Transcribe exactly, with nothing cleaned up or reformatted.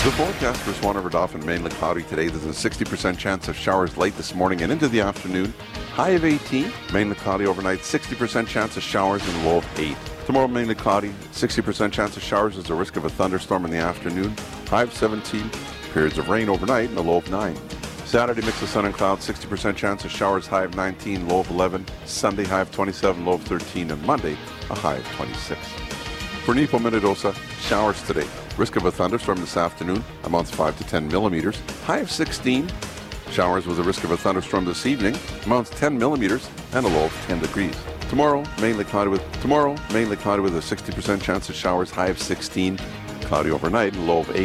The forecast for Swan River Dauphin, mainly cloudy today. There's a sixty percent chance of showers late this morning and into the afternoon. High of eighteen, mainly cloudy overnight. sixty percent chance of showers and low of eight. Tomorrow, mainly cloudy. sixty percent chance of showers. There's a risk of a thunderstorm in the afternoon. High of seventeen. Periods of rain overnight and a low of nine. Saturday, mix of sun and clouds. sixty percent chance of showers. High of nineteen, low of eleven. Sunday, high of twenty-seven, low of thirteen. And Monday, a high of twenty-six. For Nipo Minnedosa, showers today. Risk of a thunderstorm this afternoon, amounts five to ten millimeters. High of sixteen. Showers with a risk of a thunderstorm this evening, amounts ten millimeters and a low of ten degrees. Tomorrow, mainly cloudy with tomorrow, mainly cloudy with a sixty percent chance of showers, high of sixteen. Cloudy overnight and low of eight.